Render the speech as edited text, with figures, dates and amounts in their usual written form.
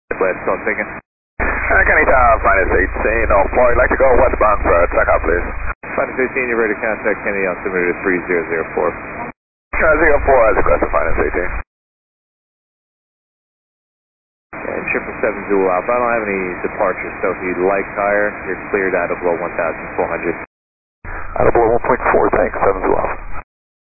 West, so taking. Kenny Tower, minus 18, on 4, I'd like to go westbound for checkout, please. Minus 18, you're ready to contact Kenny altimeter 3004. 04 as requested, minus 18. And 777 Zulu Alpha, I don't have any departures, so if you'd like higher, you're cleared out of below 1,400. Out of below 1.4, thanks, 7 Zulu Alpha.